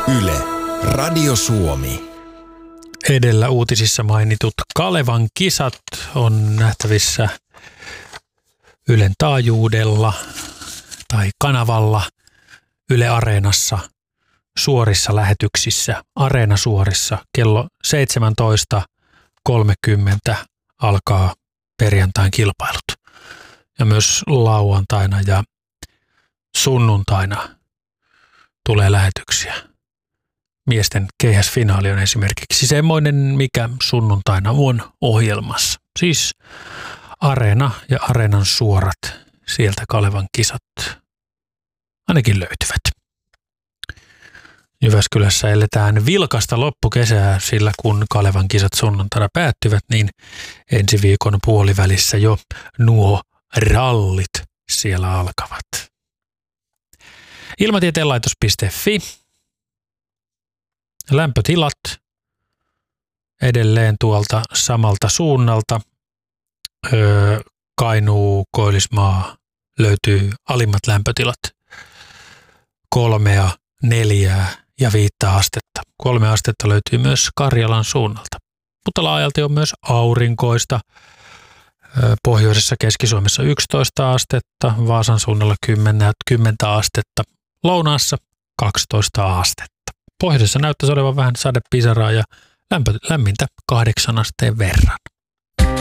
Yle, Radio Suomi. Edellä uutisissa mainitut Kalevan kisat on nähtävissä Ylen taajuudella tai kanavalla Yle Areenassa suorissa lähetyksissä, Areenasuorissa. Kello 17.30 alkaa perjantain kilpailut. Ja myös lauantaina ja sunnuntaina tulee lähetyksiä. Miesten keihäsfinaali on esimerkiksi semmoinen, mikä sunnuntaina on ohjelmassa. Siis Areena ja Areenan suorat, sieltä Kalevan kisat ainakin löytyvät. Jyväskylässä eletään vilkasta loppukesää, sillä kun Kalevan kisat sunnuntaina päättyvät, niin ensi viikon puolivälissä jo nuo rallit siellä alkavat. Ilmatieteenlaitos.fi. Lämpötilat edelleen tuolta samalta suunnalta. Kainuu, Koillismaa löytyy alimmat lämpötilat 3, 4 ja 5 astetta. 3 astetta löytyy myös Karjalan suunnalta. Mutta laajalti on myös aurinkoista. Pohjoisessa Keski-Suomessa 11 astetta, Vaasan suunnalla 10 astetta, lounaassa 12 astetta. Pohjoisessa näyttäisi olevan vähän sadepisaraa ja lämmintä 8 asteen verran.